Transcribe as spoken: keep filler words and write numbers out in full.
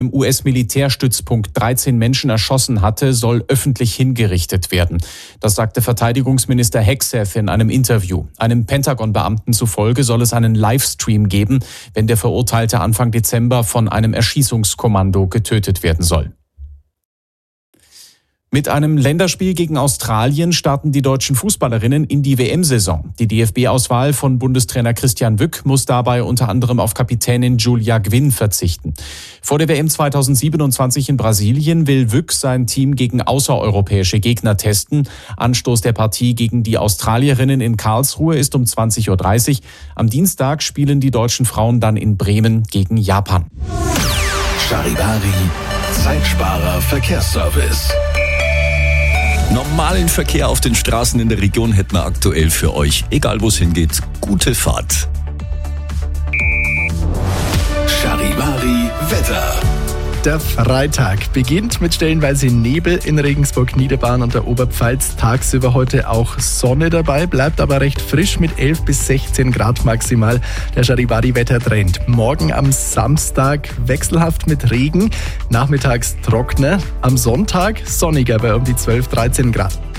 im U S-Militärstützpunkt dreizehn Menschen erschossen hatte, soll öffentlich hingerichtet werden. Das sagte Verteidigungsminister Hegseth in einem Interview. Einem Pentagon-Beamten zufolge soll es einen Livestream geben, wenn der Verurteilte Anfang Dezember von einem Erschießungskommando getötet werden soll. Mit einem Länderspiel gegen Australien starten die deutschen Fußballerinnen in die W M-Saison. Die D F B-Auswahl von Bundestrainer Christian Wück muss dabei unter anderem auf Kapitänin Julia Gwynn verzichten. Vor der W M zweitausendsiebenundzwanzig in Brasilien will Wück sein Team gegen außereuropäische Gegner testen. Anstoß der Partie gegen die Australierinnen in Karlsruhe ist um zwanzig Uhr dreißig. Am Dienstag spielen die deutschen Frauen dann in Bremen gegen Japan. Charivari, Zeitsparer Verkehrsservice. Normalen Verkehr auf den Straßen in der Region hätten wir aktuell für euch. Egal wo es hingeht, gute Fahrt. Charivari Wetter. Der Freitag beginnt mit stellenweise Nebel in Regensburg, Niederbayern und der Oberpfalz. Tagsüber heute auch Sonne dabei, bleibt aber recht frisch mit elf bis sechzehn Grad maximal. Der Charivari-Wettertrend. Morgen am Samstag wechselhaft mit Regen, nachmittags trockener. Am Sonntag sonniger bei um die zwölf, dreizehn Grad.